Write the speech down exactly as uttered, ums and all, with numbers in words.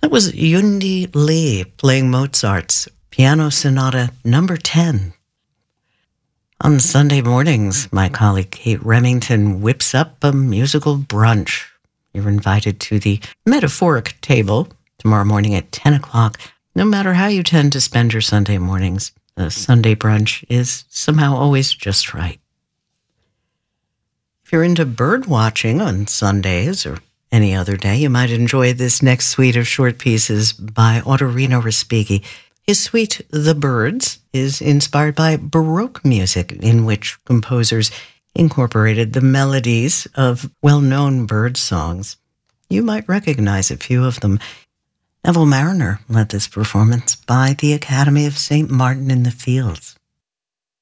That was Yundi Lee playing Mozart's Piano Sonata number ten. On Sunday mornings, my colleague Kate Remington whips up a musical brunch. You're invited to the metaphoric table tomorrow morning at ten o'clock. No matter how you tend to spend your Sunday mornings, a Sunday brunch is somehow always just right. If you're into bird watching on Sundays or any other day, you might enjoy this next suite of short pieces by Ottorino Respighi. His suite, The Birds, is inspired by Baroque music, in which composers incorporated the melodies of well-known bird songs. You might recognize a few of them. Neville Marriner led this performance by the Academy of Saint Martin in the Fields.